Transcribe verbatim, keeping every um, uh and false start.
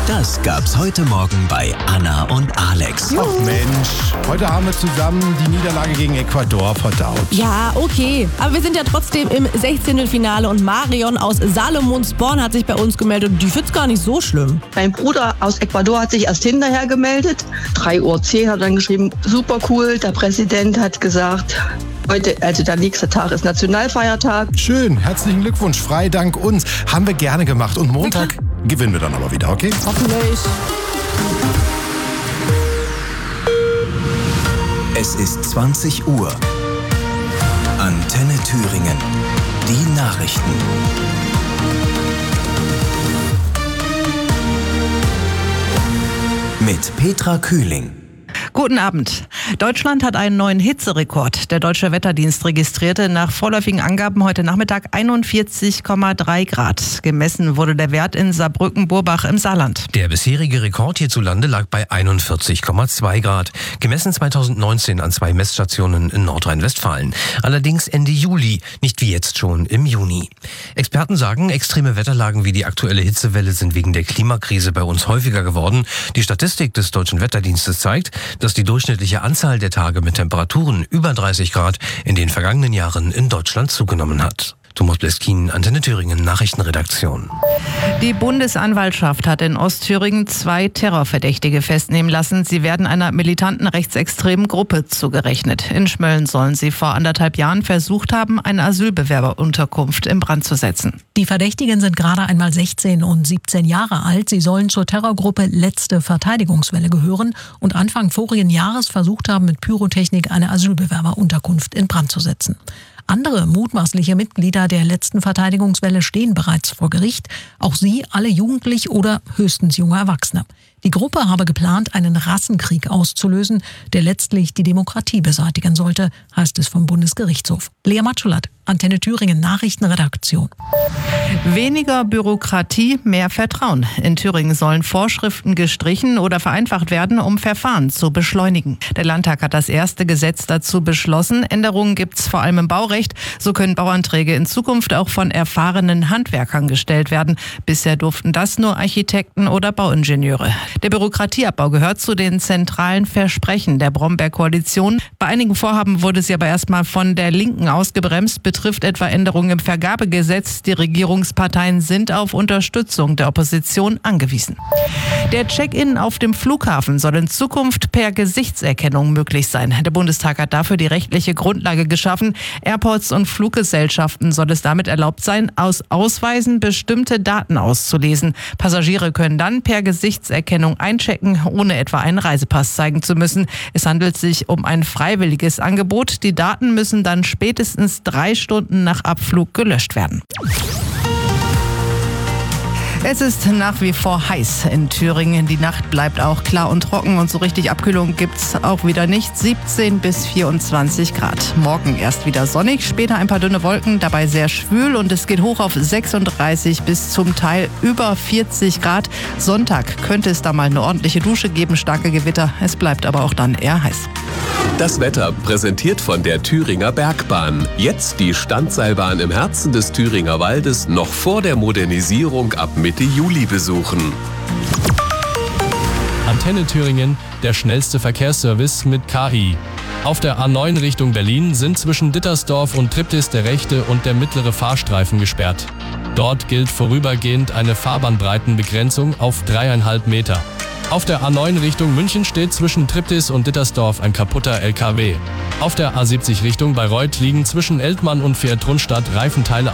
Das gab's heute Morgen bei Anna und Alex. Ach Mensch, heute haben wir zusammen die Niederlage gegen Ecuador verdaut. Ja, okay. Aber wir sind ja trotzdem im Sechzehntelfinale und Marion aus Salomonsborn hat sich bei uns gemeldet. Die find's gar nicht so schlimm. Mein Bruder aus Ecuador hat sich erst hinterher gemeldet. drei Uhr zehn hat dann geschrieben, super cool. Der Präsident hat gesagt, heute, also der nächste Tag ist Nationalfeiertag. Schön, herzlichen Glückwunsch, frei dank uns. Haben wir gerne gemacht. Und Montag gewinnen wir dann aber wieder, okay? Hoffentlich. Es ist zwanzig Uhr. Antenne Thüringen. Die Nachrichten. Mit Petra Kühling. Guten Abend. Deutschland hat einen neuen Hitzerekord. Der Deutsche Wetterdienst registrierte nach vorläufigen Angaben heute Nachmittag einundvierzig Komma drei Grad. Gemessen wurde der Wert in Saarbrücken-Burbach im Saarland. Der bisherige Rekord hierzulande lag bei einundvierzig Komma zwei Grad. Gemessen zweitausendneunzehn an zwei Messstationen in Nordrhein-Westfalen. Allerdings Ende Juli, nicht wie jetzt schon im Juni. Experten sagen, extreme Wetterlagen wie die aktuelle Hitzewelle sind wegen der Klimakrise bei uns häufiger geworden. Die Statistik des Deutschen Wetterdienstes zeigt, dass die durchschnittliche Anzahl der Tage mit Temperaturen über dreißig Grad in den vergangenen Jahren in Deutschland zugenommen hat. Thomas Bleskin, Antenne Thüringen, Nachrichtenredaktion. Die Bundesanwaltschaft hat in Ostthüringen zwei Terrorverdächtige festnehmen lassen. Sie werden einer militanten rechtsextremen Gruppe zugerechnet. In Schmölln sollen sie vor anderthalb Jahren versucht haben, eine Asylbewerberunterkunft in Brand zu setzen. Die Verdächtigen sind gerade einmal sechzehn und siebzehn Jahre alt. Sie sollen zur Terrorgruppe Letzte Verteidigungswelle gehören und Anfang vorigen Jahres versucht haben, mit Pyrotechnik eine Asylbewerberunterkunft in Brand zu setzen. Andere mutmaßliche Mitglieder der Letzten Verteidigungswelle stehen bereits vor Gericht. Auch sie alle jugendlich oder höchstens junge Erwachsene. Die Gruppe habe geplant, einen Rassenkrieg auszulösen, der letztlich die Demokratie beseitigen sollte, heißt es vom Bundesgerichtshof. Lea Matschulat, Antenne Thüringen, Nachrichtenredaktion. Weniger Bürokratie, mehr Vertrauen. In Thüringen sollen Vorschriften gestrichen oder vereinfacht werden, um Verfahren zu beschleunigen. Der Landtag hat das erste Gesetz dazu beschlossen. Änderungen gibt es vor allem im Baurecht. So können Bauanträge in Zukunft auch von erfahrenen Handwerkern gestellt werden. Bisher durften das nur Architekten oder Bauingenieure. Der Bürokratieabbau gehört zu den zentralen Versprechen der Bromberg-Koalition. Bei einigen Vorhaben wurde sie aber erstmal von der Linken ausgebremst, betrifft etwa Änderungen im Vergabegesetz. Die Regierungsparteien sind auf Unterstützung der Opposition angewiesen. Der Check-in auf dem Flughafen soll in Zukunft per Gesichtserkennung möglich sein. Der Bundestag hat dafür die rechtliche Grundlage geschaffen. Airports und Fluggesellschaften soll es damit erlaubt sein, aus Ausweisen bestimmte Daten auszulesen. Passagiere können dann per Gesichtserkennung einchecken, ohne etwa einen Reisepass zeigen zu müssen. Es handelt sich um ein freiwilliges Angebot. Die Daten müssen dann spätestens drei Stunden nach Abflug gelöscht werden. Es ist nach wie vor heiß in Thüringen. Die Nacht bleibt auch klar und trocken und so richtig Abkühlung gibt's auch wieder nicht. siebzehn bis vierundzwanzig Grad. Morgen erst wieder sonnig, später ein paar dünne Wolken, dabei sehr schwül und es geht hoch auf sechsunddreißig bis zum Teil über vierzig Grad. Sonntag könnte es da mal eine ordentliche Dusche geben, starke Gewitter. Es bleibt aber auch dann eher heiß. Das Wetter präsentiert von der Thüringer Bergbahn. Jetzt die Standseilbahn im Herzen des Thüringer Waldes noch vor der Modernisierung ab Mitte Juli besuchen. Antenne Thüringen, der schnellste Verkehrsservice mit K I. Auf der A neun Richtung Berlin sind zwischen Dittersdorf und Triptis der rechte und der mittlere Fahrstreifen gesperrt. Dort gilt vorübergehend eine Fahrbahnbreitenbegrenzung auf dreieinhalb Meter. Auf der A neun Richtung München steht zwischen Triptis und Dittersdorf ein kaputter L K W. Auf der A siebzig Richtung Bayreuth liegen zwischen Eltmann und Pferd-Rundstadt Reifenteile